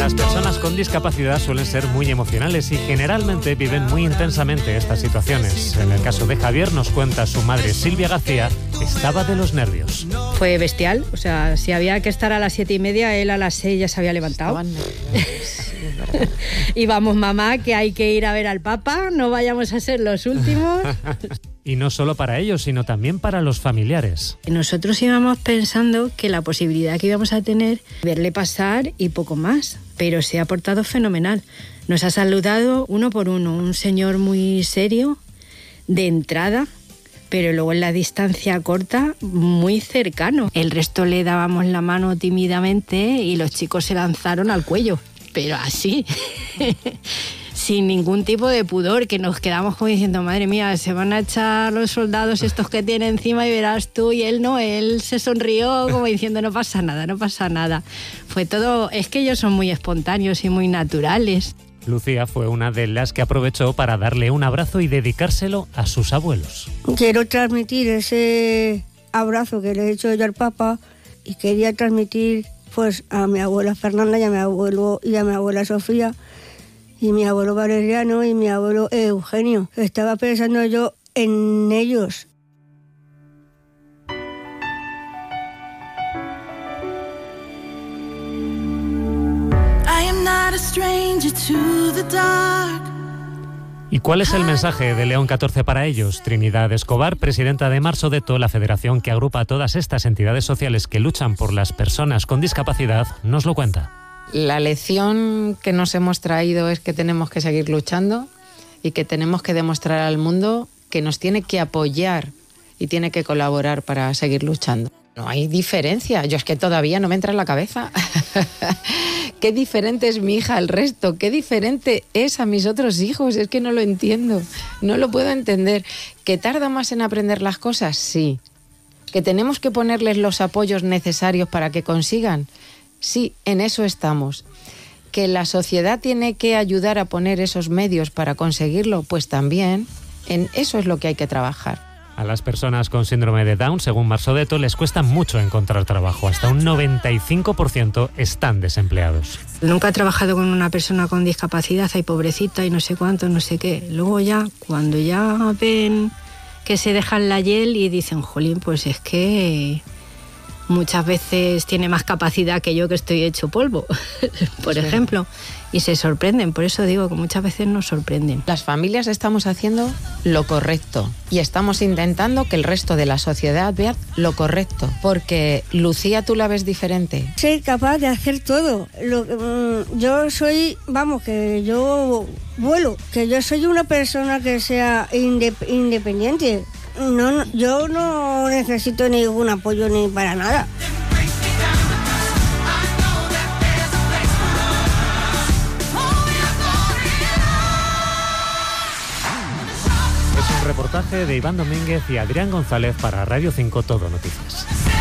Las personas con discapacidad suelen ser muy emocionales y generalmente viven muy intensamente estas situaciones. En el caso de Javier, nos cuenta su madre Silvia García, estaba de los nervios. Fue bestial, o sea, si había que estar a las 7:30, él a las 6 ya se había levantado. Y vamos, mamá, que hay que ir a ver al Papa, no vayamos a ser los últimos. Y no solo para ellos, sino también para los familiares. Nosotros íbamos pensando que la posibilidad que íbamos a tener, verle pasar y poco más, pero se ha portado fenomenal. Nos ha saludado uno por uno, un señor muy serio, de entrada, pero luego en la distancia corta, muy cercano. El resto le dábamos la mano tímidamente y los chicos se lanzaron al cuello, pero así... sin ningún tipo de pudor, que nos quedamos como diciendo, madre mía, se van a echar los soldados estos que tiene encima y verás tú, y él no, él se sonrió como diciendo, no pasa nada, no pasa nada. Fue todo, es que ellos son muy espontáneos y muy naturales. Lucía fue una de las que aprovechó para darle un abrazo y dedicárselo a sus abuelos. Quiero transmitir ese abrazo que le he hecho yo al Papa y quería transmitir pues a mi abuela Fernanda y a mi abuela Sofía, y mi abuelo Valeriano y mi abuelo Eugenio. Estaba pensando yo en ellos. ¿Y cuál es el mensaje de León 14 para ellos? Trinidad Escobar, presidenta de Marsodeto, la federación que agrupa a todas estas entidades sociales que luchan por las personas con discapacidad, nos lo cuenta. La lección que nos hemos traído es que tenemos que seguir luchando y que tenemos que demostrar al mundo que nos tiene que apoyar y tiene que colaborar para seguir luchando. No hay diferencia, yo es que todavía no me entra en la cabeza. Qué diferente es mi hija al resto, qué diferente es a mis otros hijos, es que no lo entiendo, no lo puedo entender. ¿Que tarda más en aprender las cosas? Sí. ¿Que tenemos que ponerles los apoyos necesarios para que consigan? Sí, en eso estamos. ¿Que la sociedad tiene que ayudar a poner esos medios para conseguirlo? Pues también, en eso es lo que hay que trabajar. A las personas con síndrome de Down, según Marsodeto, les cuesta mucho encontrar trabajo. Hasta un 95% están desempleados. Nunca he trabajado con una persona con discapacidad, ay pobrecita y no sé cuánto, no sé qué. Luego ya, cuando ya ven que se dejan la hiel y dicen, jolín, pues es que... muchas veces tiene más capacidad que yo, que estoy hecho polvo, por ejemplo, y se sorprenden. Por eso digo que muchas veces nos sorprenden. Las familias estamos haciendo lo correcto y estamos intentando que el resto de la sociedad vea lo correcto, porque Lucía, tú la ves diferente. Soy capaz de hacer todo. Yo soy, vamos, que yo vuelo, que yo soy una persona que sea independiente. No, yo no necesito ningún apoyo ni para nada. Es un reportaje de Iván Domínguez y Adrián González para Radio 5 Todo Noticias.